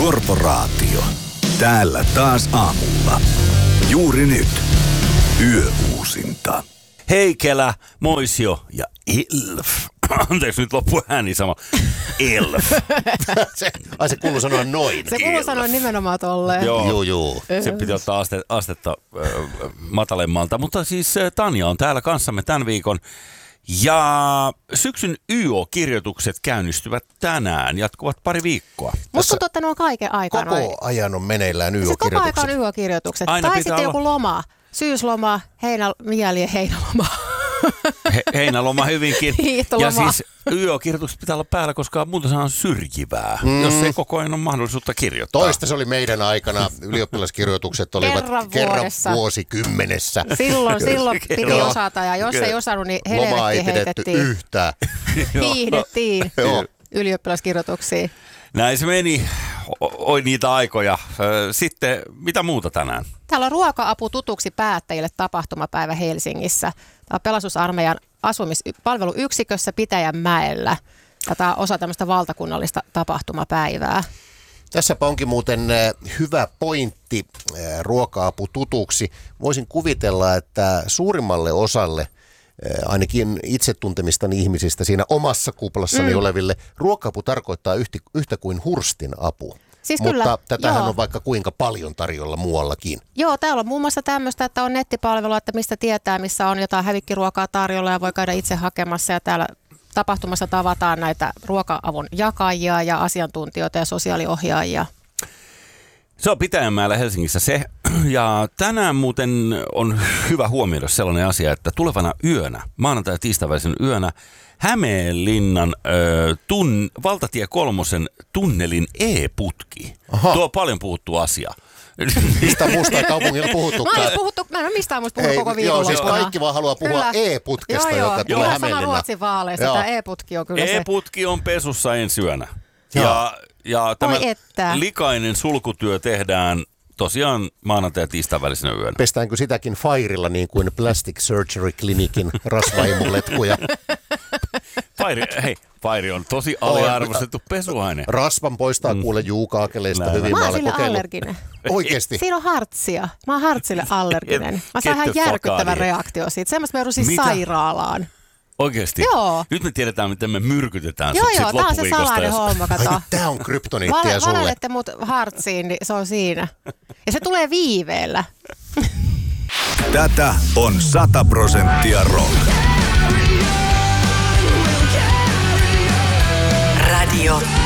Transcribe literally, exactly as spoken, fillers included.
Korporaatio. Täällä taas aamulla. Juuri nyt. Yöuusinta. Heikelä, Moisio ja Elf. Anteeksi, nyt loppu ääni sama. Elf. se, ai se kuuluu sanoa noin. Se kuuluu sanoa nimenomaan tolleen. Joo, Joo, joo. Se piti ottaa aste, astetta äh, matalemmalta. Mutta siis äh, Tanja on täällä kanssamme tämän viikon. Ja syksyn Y O-kirjoitukset käynnistyvät tänään, jatkuvat pari viikkoa. Musta tuntuu, että ne on kaiken aikaa. Koko noin. ajan on meneillään Y Se koko ajan O-kirjoitukset. on Y O-kirjoitukset. Aina Tai pitää sitten olla. joku loma, syysloma, heinä, mieli heinäloma. He, heinäloma hyvinkin. Hiihtoloma. Ja siis Y O-kirjoitukset pitää olla päällä, koska muuten se on syrjivää, mm. jos ei koko ajan ole mahdollisuutta kirjoittaa. Toista se oli meidän aikana. Ylioppilaskirjoitukset olivat Kerran kerran vuodessa. vuosikymmenessä. Silloin, silloin piti Joo. osata ja jos ei osannut, niin Lomaa ei helvettiin pidetty heitettiin. yhtään. Hiihdettiin Joo. ylioppilaskirjoituksiin. Näin se meni. O- oi niitä aikoja. Sitten, mitä muuta tänään? Täällä on ruoka-apu tutuksi päättäjille tapahtumapäivä Helsingissä. Tämä on pelastusarmeijan asumispalveluyksikössä Pitäjänmäellä. Ja tämä on osa tämmöistä valtakunnallista tapahtumapäivää. Tässäpä onkin muuten äh, hyvä pointti äh, ruoka-apu tutuksi. Voisin kuvitella, että suurimmalle osalle, äh, ainakin itse tuntemistani ihmisistä siinä omassa kuplassani mm. oleville, ruoka-apu tarkoittaa yhtä, yhtä kuin hurstin apu. Siis Mutta kyllä, tätähän joo. on vaikka kuinka paljon tarjolla muuallakin. Joo, täällä on muun muassa tämmöistä, että on nettipalvelu, että mistä tietää, missä on jotain hävikkiruokaa tarjolla ja voi käydä itse hakemassa. Ja täällä tapahtumassa tavataan näitä ruoka-avun jakajia ja asiantuntijoita ja sosiaaliohjaajia. Se on Pitäjänmäellä Helsingissä se. Ja tänään muuten on hyvä huomioida sellainen asia, että tulevana yönä, maanantai- ja tiistaväisen yönä, Hämeenlinnan ö, tun, valtatie kolmosen tunnelin E-putki. Aha. Tuo on paljon puhuttu asia. Mistä muusta ei kaupungilla Mä en puhuttukaan. edes puhuttu, mä en ole mistään muista puhunut Ei, koko joo, viikonloppuna. siis kaikki vaan haluaa puhua Kyllä. E-putkesta, joo, joka joo. tulee Joo, sama Hämeenlinnan. Ruotsin vaaleissa. Joo. Tämä E-putki on kyllä se. E-putki on pesussa ensi yönä. Joo. Ja, ja tämä Oi että. likainen sulkutyö tehdään tosiaan maanantai- ja tiistain välisenä yönä. Pestäänkö sitäkin Fairilla niin kuin Plastic Surgery Clinicin rasvaimuletkuja? Fairi, hei, Fairi on tosi aliarvostettu pesuaine. Rasvan poistaa kuule juukaakeleista Näin. hyvin. Mä oon olen sille kokeillut. allerginen. Oikeesti? Siinä on hartsia. Mä oon hartsille allerginen. Mä Get saan ihan the fuck järkyttävän out of here. reaktio siitä. Semmoista mä jouduin Mitä? sairaalaan. Oikeesti? Joo. Nyt me tiedetään, miten me myrkytetään Joo, sut joo, sit tää on se loppuviikosta. salainen jos- homma, Ai kato. niin, tää on kryptoniittia Val- sulle. Valelette mut hartsiin, niin se on siinä. Ja se tulee viiveellä. Tätä on sata prosenttia rock. Radio